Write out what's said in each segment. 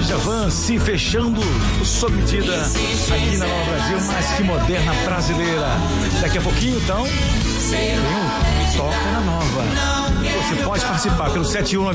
Djavan se fechando sob medida aqui na Nova Brasil, mais que moderna brasileira. Daqui a pouquinho, então, tem um Toca na Nova. Você pode participar pelo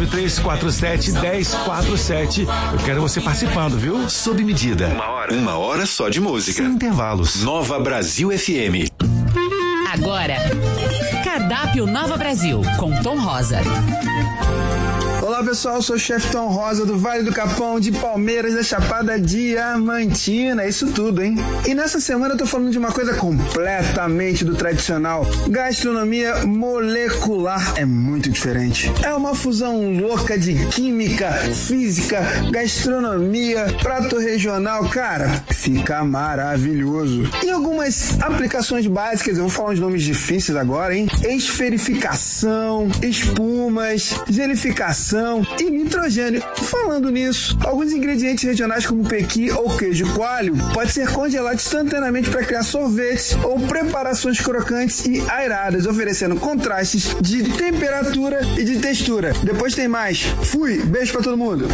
7193471047. Eu quero você participando, viu? Sob medida. Uma hora só de música. Sem intervalos. Nova Brasil FM. Agora, Cardápio Nova Brasil, com Tom Rosa. Olá pessoal, eu sou o chefe Tom Rosa do Vale do Capão, de Palmeiras, da Chapada Diamantina, isso tudo, hein? E nessa semana eu tô falando de uma coisa completamente do tradicional, gastronomia molecular. É muito diferente. É uma fusão louca de química, física, gastronomia, prato regional, cara, fica maravilhoso. E algumas aplicações básicas, eu vou falar uns nomes difíceis agora, hein? Esferificação, espumas, gelificação e nitrogênio. Falando nisso, alguns ingredientes regionais como pequi ou queijo coalho pode ser congelado instantaneamente para criar sorvetes ou preparações crocantes e aeradas, oferecendo contrastes de temperatura e de textura. Depois tem mais. Fui, beijo para todo mundo.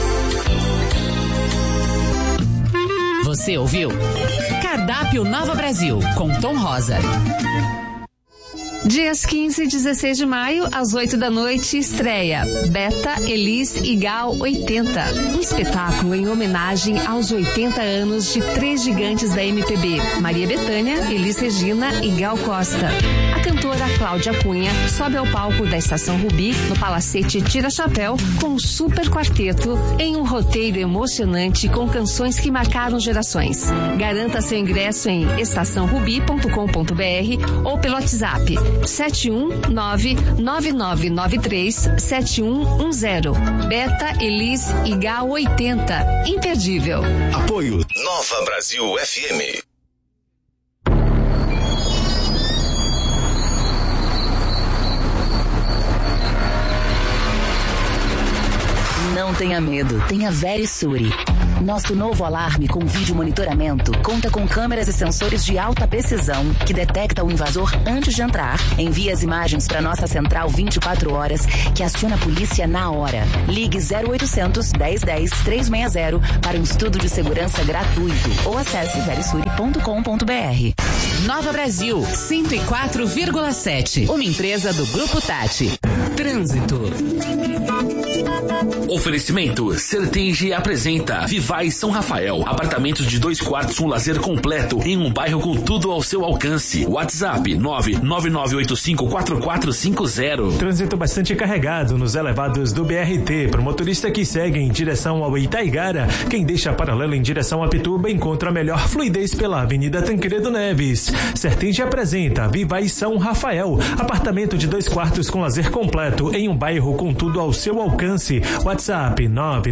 Você ouviu? Cardápio Nova Brasil, com Tom Rosa. Dias 15 e 16 de maio, às 8 da noite, estreia Beta, Elis e Gal 80. Um espetáculo em homenagem aos 80 anos de três gigantes da MPB, Maria Bethânia, Elis Regina e Gal Costa. A cantora Cláudia Cunha sobe ao palco da Estação Rubi, no Palacete Tira Chapéu, com um super quarteto em um roteiro emocionante com canções que marcaram gerações. Garanta seu ingresso em estaçãorubi.com.br ou pelo WhatsApp 71999937110. Beta, Elis e Gal 80. Imperdível. Apoio Nova Brasil FM. Não tenha medo, tenha Verisure. Nosso novo alarme com vídeo monitoramento conta com câmeras e sensores de alta precisão que detecta o invasor antes de entrar, envia as imagens para nossa central 24 horas, que aciona a polícia na hora. Ligue 0800 1010 360 para um estudo de segurança gratuito ou acesse verisure.com.br. Nova Brasil 104,7. Uma empresa do Grupo Tati. Trânsito. Oferecimento Certege apresenta Vivai São Rafael, apartamentos de 2 quartos com lazer completo em um bairro com tudo ao seu alcance. WhatsApp 999854450. Trânsito bastante carregado nos elevados do BRT. Pro motorista que segue em direção ao Itaigara, quem deixa paralelo em direção a Pituba encontra melhor fluidez pela Avenida Tancredo Neves. Certege apresenta Vivai São Rafael, apartamento de 2 quartos com lazer completo em um bairro com tudo ao seu alcance. WhatsApp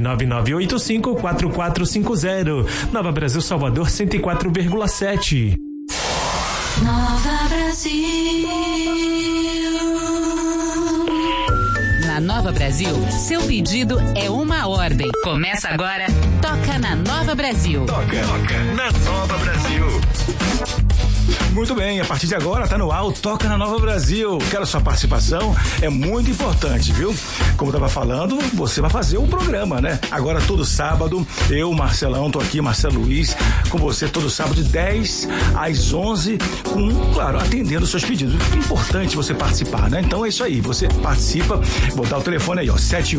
999854450. Nova Brasil Salvador 104,7. Nova Brasil. Na Nova Brasil, seu pedido é uma ordem. Começa agora, Toca na Nova Brasil. Toca na Nova Brasil. Muito bem, a partir de agora tá no ar o Toca na Nova Brasil. Quero sua participação, é muito importante, viu? Como eu tava falando, você vai fazer um programa, né? Agora todo sábado, eu, Marcelão, tô aqui, Marcelo Luiz, com você todo sábado de 10 às 11, claro, atendendo os seus pedidos. Importante você participar, né? Então é isso aí, você participa, vou dar o telefone aí, ó,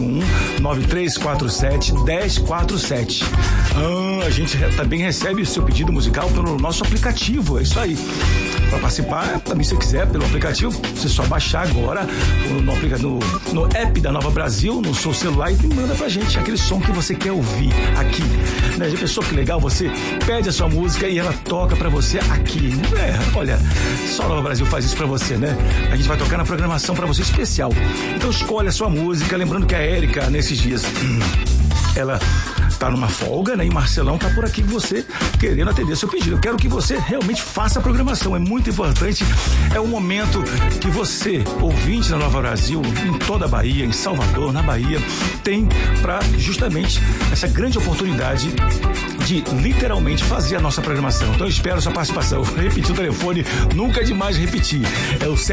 7193471047. A gente também recebe o seu pedido musical pelo nosso aplicativo, é isso aí. Para participar, também se você quiser, pelo aplicativo, você só baixar agora no app da Nova Brasil, no seu celular, e manda pra gente aquele som que você quer ouvir aqui. Né? Já pensou que legal? Você pede a sua música e ela toca pra você aqui. Olha, só a Nova Brasil faz isso pra você, né? A gente vai tocar na programação pra você especial. Então escolhe a sua música, lembrando que a Érica, nesses dias, ela tá numa folga, né? E Marcelão tá por aqui com você, querendo atender seu pedido. Eu quero que você realmente faça a programação, é muito importante. É um momento que você, ouvinte da Nova Brasil, em toda a Bahia, em Salvador, na Bahia, tem para justamente essa grande oportunidade de literalmente fazer a nossa programação. Então eu espero a sua participação. Vou repetir o telefone, nunca é demais repetir. É o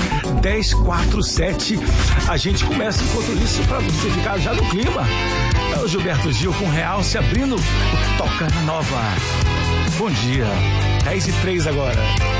7193471047. A gente começa enquanto isso para você ficar já no clima. É o Gilberto Gil com Realce abrindo o Toca na Nova. Bom dia, 10h03 agora.